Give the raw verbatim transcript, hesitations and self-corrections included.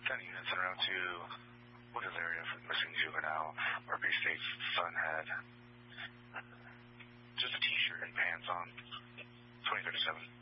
ten units en route to Lucas area for missing juvenile. Mercury State's son had just a t-shirt and pants on. twenty thirty-seven.